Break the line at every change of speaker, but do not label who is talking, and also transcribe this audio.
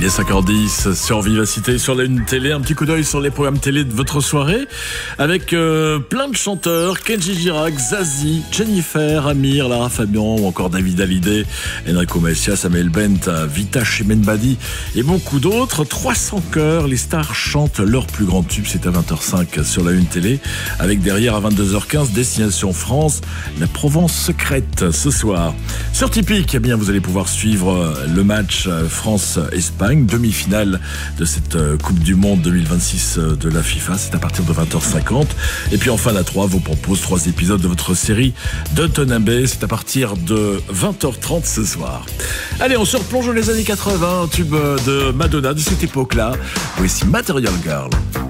est 5h10 sur Vivacité, sur la Une Télé. Un petit coup d'œil sur les programmes télé de votre soirée avec plein de chanteurs: Kenji Girac, Zazie, Jennifer, Amir, Lara Fabian ou encore David Hallyday, Enrico Macias, Amel Bent, Vita Chimenbadi et beaucoup d'autres. 300 chœurs, les stars chantent leur plus grand tube. C'est à 20h05 sur la Une Télé, avec derrière à 22h15 Destination France, la Provence secrète ce soir. Sur Tipeee, eh bien, vous allez pouvoir suivre le match France-Espagne, demi-finale de cette Coupe du Monde 2026 de la FIFA. C'est à partir de 20h50. Et puis enfin, la 3 vous propose 3 épisodes de votre série Downton Abbey. C'est à partir de 20h30 ce soir. Allez, on se replonge dans les années 80, un tube de Madonna de cette époque-là. Voici Material Girl.